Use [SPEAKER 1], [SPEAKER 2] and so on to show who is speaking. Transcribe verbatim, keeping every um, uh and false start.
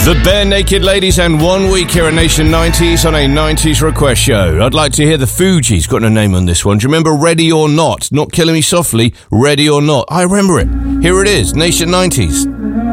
[SPEAKER 1] The Bare Naked Ladies and One Week here at Nation nineties on a nineties request show. I'd like to hear the Fugees. Got a name on this one. Do you remember Ready or Not? Not Killing Me Softly, Ready or Not. I remember it. Here it is, Nation nineties.